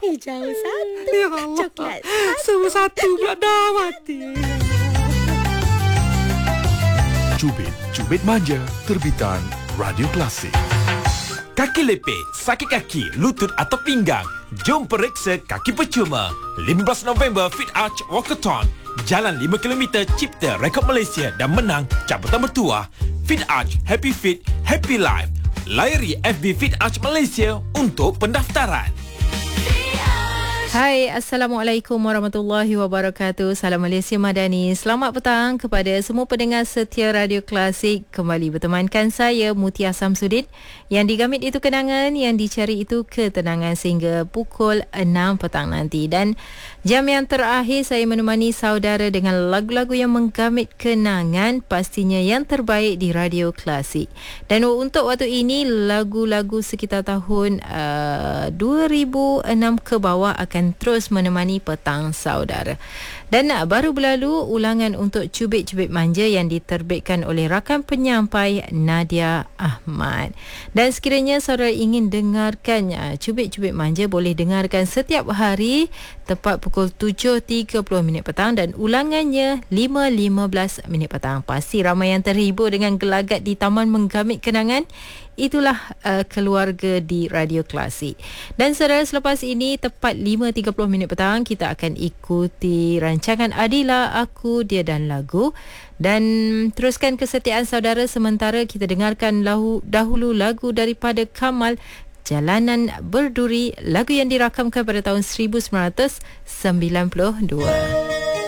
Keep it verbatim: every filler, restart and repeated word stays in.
Hijau satu, Ya Allah, coklat semua satu pula dah mati. Cubit, Cubit Manja, terbitan Radio Klasik. Kaki lepek, sakit kaki, lutut atau pinggang? Jom periksa kaki percuma. lima belas November Fit Arch Walkathon. Jalan lima kilometer cipta rekod Malaysia dan menang cabutan bertuah. Fit Arch, Happy Fit, Happy Life. Layari F B Fit Arch Malaysia untuk pendaftaran. Hai, Assalamualaikum warahmatullahi wabarakatuh. Salam Malaysia Madani. Selamat petang kepada semua pendengar setia Radio Klasik. Kembali bertemankan saya Mutia Samsudin. Yang digamit itu kenangan, yang dicari itu ketenangan sehingga pukul enam petang nanti. Dan jam yang terakhir saya menemani saudara dengan lagu-lagu yang menggamit kenangan, pastinya yang terbaik di Radio Klasik. Dan untuk waktu ini, lagu-lagu sekitar tahun uh, dua ribu enam ke bawah akan terus menemani petang saudara. Dan baru berlalu ulangan untuk Cubit-Cubit Manja yang diterbitkan oleh rakan penyampai Nadia Ahmad. Dan sekiranya saudara ingin dengarkan Cubit-Cubit Manja, boleh dengarkan setiap hari tepat pukul tujuh tiga puluh minit petang dan ulangannya lima lima belas minit petang. Pasti ramai yang terhibur dengan gelagat di Taman Menggamit Kenangan. Itulah uh, keluarga di Radio Klasik. Dan saudara, selepas ini tepat lima tiga puluh minit petang kita akan ikuti rancangan Adila, Aku, Dia dan Lagu. Dan teruskan kesetiaan saudara sementara kita dengarkan lahu, dahulu lagu daripada Kamal, Jalanan Berduri, lagu yang dirakamkan pada tahun seribu sembilan ratus sembilan puluh dua.